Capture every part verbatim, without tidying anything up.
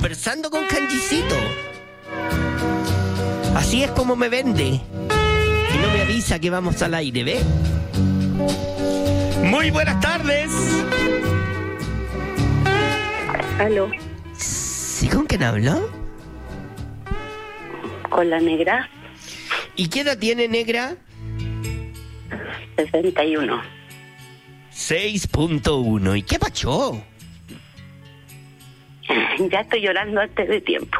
conversando con Canjicito. Así es como me vende. Y no me avisa que vamos al aire, ¿ve? Muy buenas tardes. Aló. ¿Sí, con quién hablo? Con la negra. ¿Y qué edad tiene, negra? sesenta y uno. seis punto uno. ¿Y qué pachó? Ya estoy llorando antes de tiempo.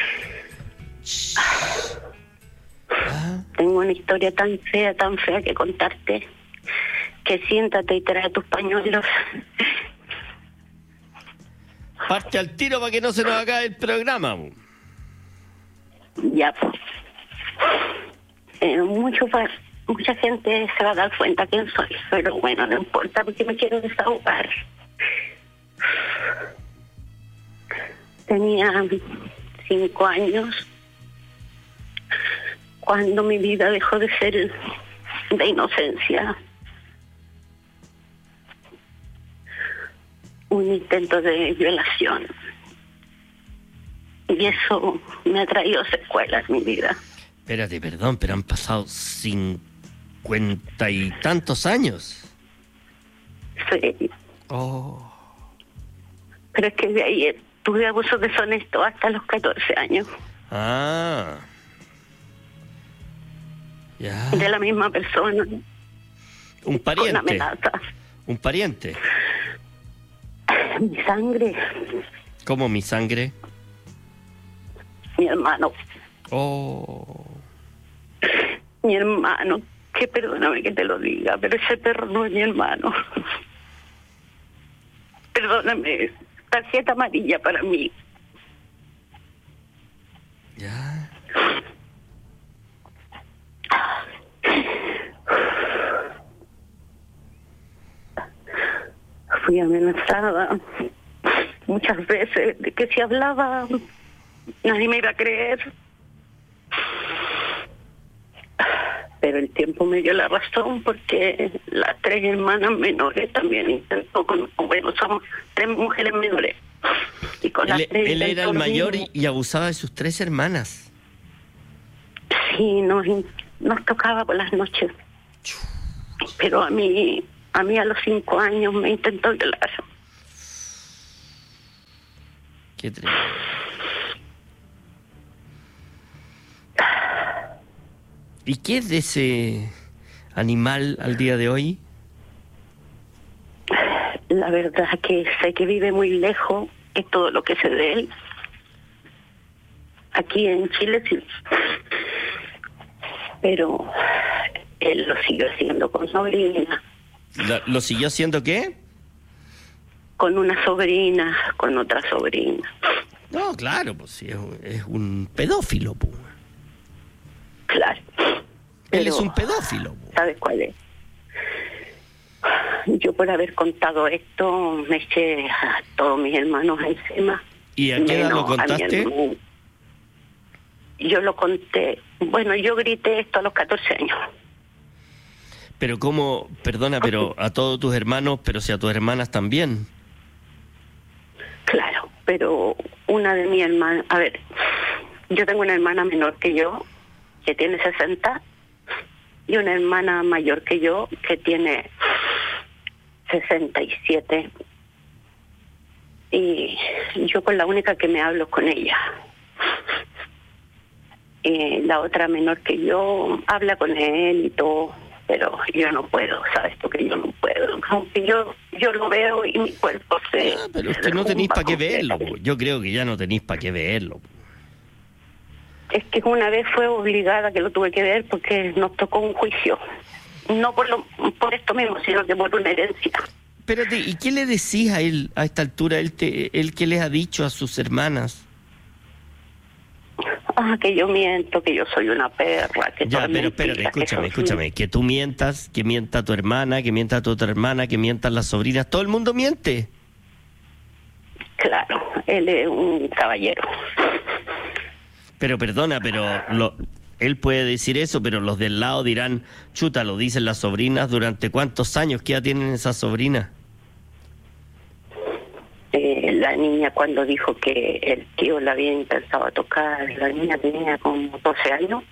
Ah. Tengo una historia tan fea, tan fea que contarte, que siéntate y trae tus pañuelos. Parte al tiro para que no se nos acabe el programa. Ya, pues. Eh, mucho, mucha gente se va a dar cuenta quién soy, pero bueno, no importa porque me quiero desahogar. Tenía cinco años cuando mi vida dejó de ser de inocencia. Un intento de violación. Y eso me ha traído secuelas en mi vida. Espérate, perdón, pero han pasado cincuenta y tantos años. Sí. Oh. Pero es que de ahí tuve abuso deshonesto hasta los catorce años. Ah. Ya. De la misma persona. Un pariente. Con amenazas. Un pariente. Mi sangre. ¿Cómo mi sangre? Mi hermano. Oh. Mi hermano. Que perdóname que te lo diga, pero ese perro no es mi hermano. Perdóname. Tarjeta amarilla para mí. Ya. Fui amenazada muchas veces de que si hablaba nadie me iba a creer. Pero el tiempo me dio la razón porque las tres hermanas menores también intentó con, bueno, somos tres mujeres menores. Y con Él, las tres él era el mayor y, mismo. y abusaba de sus tres hermanas. Sí, nos, nos tocaba por las noches. Pero a mí, a mí a los cinco años me intentó violar. Qué triste. ¿Y qué es de ese animal al día de hoy? La verdad es que sé que vive muy lejos, es todo lo que sé de él. Aquí en Chile sí. Pero él lo siguió haciendo con sobrina. ¿Lo, lo siguió haciendo qué? Con una sobrina, con otra sobrina. No, claro, pues sí, es, es un pedófilo, pues. Claro. Él Pero, es un pedófilo, pues. ¿sabes cuál es? Yo por haber contado esto me eché a todos mis hermanos encima. ¿Y a qué edad lo Menos a mi contaste? hermano. Yo lo conté, bueno, yo grité esto a los catorce años. Pero cómo, perdona, pero a todos tus hermanos, pero si a tus hermanas también. Claro, pero una de mis hermanas, a ver, yo tengo una hermana menor que yo, que tiene sesenta, y una hermana mayor que yo, que tiene sesenta y siete. Y yo con la única que me hablo es con ella. Eh, la otra menor que yo habla con él y todo, pero yo no puedo, sabes tú que yo no puedo, aunque yo yo lo veo y mi cuerpo se... Ah, pero usted no tenéis para qué verlo, po. Yo creo que ya no tenéis para qué verlo, po. Es que una vez fue obligada que lo tuve que ver porque nos tocó un juicio, no por lo por esto mismo, sino que por una herencia. Espérate, ¿y qué le decís a él a esta altura? ¿Él, te, él qué les ha dicho a sus hermanas? Ah, que yo miento, que yo soy una perra, que Ya, todo es pero mentira, espérate, que escúchame, soy- escúchame. Que tú mientas, que mienta tu hermana, que mienta tu otra hermana, que mientan las sobrinas. Todo el mundo miente. Claro, él es un caballero. Pero perdona, pero lo, él puede decir eso, pero los del lado dirán, chuta, lo dicen las sobrinas, ¿durante cuántos años? ¿Qué edad tienen esas sobrinas? Eh, la niña cuando dijo que el tío la había intentado tocar, la niña tenía como doce años.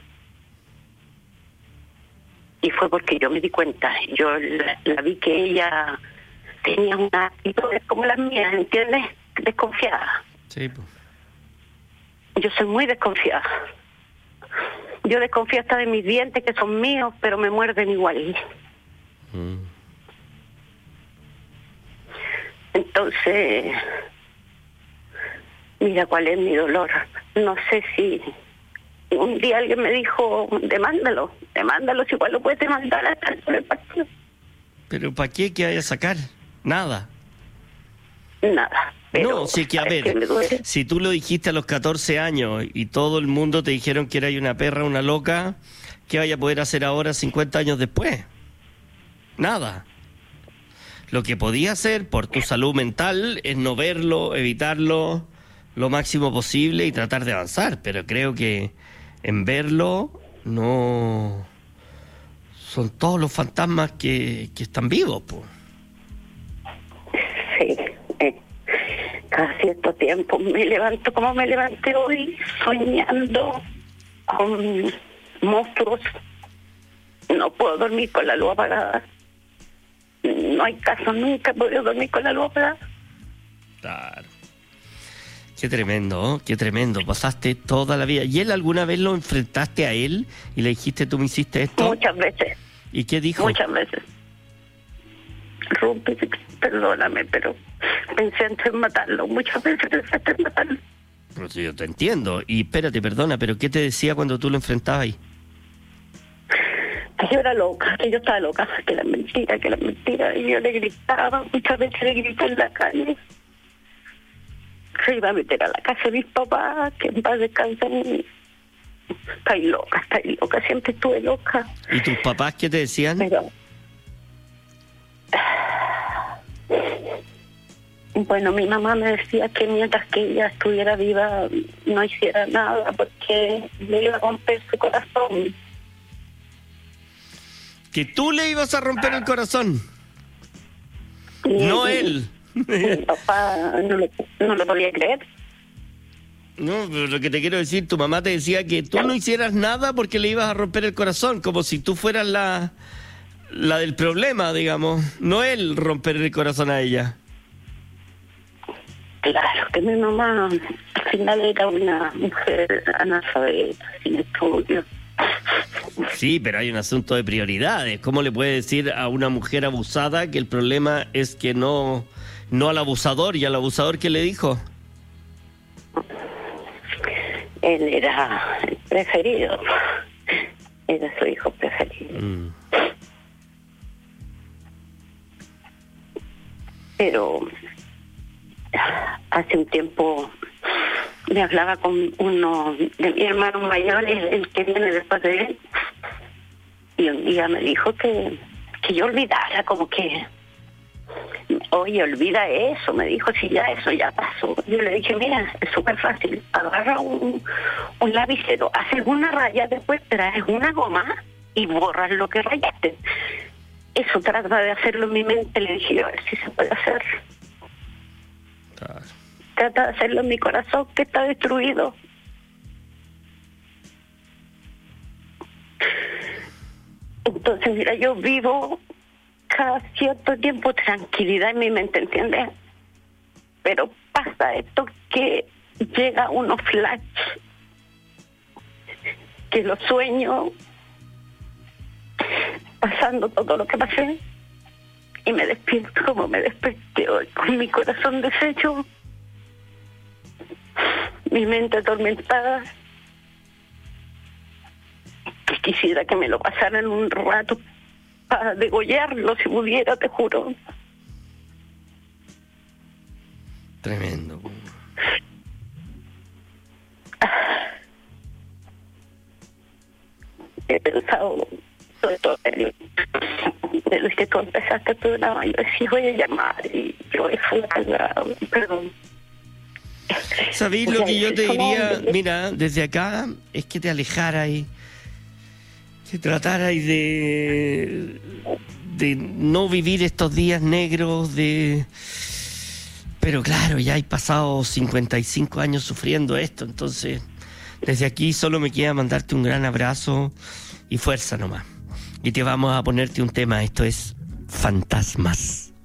Y fue porque yo me di cuenta, yo la, la vi que ella tenía una actitud como las mías, ¿entiendes? Desconfiada. Sí, pues. Yo soy muy desconfiada. Yo desconfío hasta de mis dientes, que son míos, pero me muerden igual. Mm. Entonces, mira cuál es mi dolor. No sé si un día alguien me dijo, demándalo, demándalo, si igual lo puedes demandar hasta por el partido. ¿Pero para qué que vaya a sacar? Nada. Nada. Pero no, sí que a ver, que si tú lo dijiste a los catorce años y todo el mundo te dijeron que era una perra, una loca, ¿qué vaya a poder hacer ahora cincuenta años después? Nada. Lo que podía hacer por tu salud mental es no verlo, evitarlo lo máximo posible y tratar de avanzar, pero creo que en verlo no son todos los fantasmas que, que están vivos, pues. Sí, eh, cada cierto tiempo me levanto como me levanté hoy, soñando con monstruos. No puedo dormir con la luz apagada. No hay caso, nunca he podido dormir con la luz apagada. Claro. Qué tremendo, ¿eh? Qué tremendo. Pasaste toda la vida. ¿Y él alguna vez lo enfrentaste a él y le dijiste, tú me hiciste esto? Muchas veces. ¿Y qué dijo? Muchas veces. Rumpi, perdóname, pero pensé antes en matarlo. Muchas veces pensé en matarlo. Pues yo te entiendo. Y espérate, perdona, pero ¿qué te decía cuando tú lo enfrentabas ahí? Que yo era loca, que yo estaba loca, que era mentira, que era mentira. Y yo le gritaba, muchas veces le grité en la calle. Se iba a meter a la casa de mis papás, que en paz descansen. Estoy loca, estoy loca, siempre estuve loca. ¿Y tus papás qué te decían? Pero... Bueno, mi mamá me decía que mientras que ella estuviera viva no hiciera nada porque le iba a romper su corazón. Que tú le ibas a romper el corazón. Y no y, él. Mi papá no lo, no lo podía creer. No, pero lo que te quiero decir, tu mamá te decía que tú no hicieras nada porque le ibas a romper el corazón, como si tú fueras la, la del problema, digamos, no él romper el corazón a ella. Claro, que mi mamá al final era una mujer analfabeta, sin estudios. Sí, pero hay un asunto de prioridades. ¿Cómo le puede decir a una mujer abusada que el problema es que no, no al abusador, y al abusador qué le dijo? Él era el preferido, era su hijo preferido. Mm. Pero hace un tiempo me hablaba con uno de mis hermanos mayores, el que viene después de él, y un día me dijo que, que yo olvidara, como que, oye, olvida eso, me dijo, si ya eso ya pasó. Yo le dije, mira, es súper fácil, agarra un, un lapicero, haces una raya, después traes una goma y borras lo que rayaste. Eso trata de hacerlo en mi mente, le dije, a ver si se puede hacer. Claro. Trata de hacerlo en mi corazón, que está destruido. Entonces, mira, yo vivo cada cierto tiempo tranquilidad en mi mente, ¿entiendes? Pero pasa esto que llega unos flash, que lo sueño, pasando todo lo que pasé, y me despierto como me desperté hoy, con mi corazón deshecho, mi mente atormentada, que quisiera que me lo pasaran un rato para degollarlo si pudiera, te juro. Tremendo. He pensado sobre todo de lo que tú empezaste el programa. Yo decía, voy a llamar y yo he faltado, perdón. ¿Sabéis lo que yo te diría? Mira, desde acá es que te alejaras y que trataras de, de no vivir estos días negros, de Pero claro, ya he pasado cincuenta y cinco años sufriendo esto, entonces desde aquí solo me queda mandarte un gran abrazo y fuerza nomás. Y te vamos a ponerte un tema, esto es Fantasmas.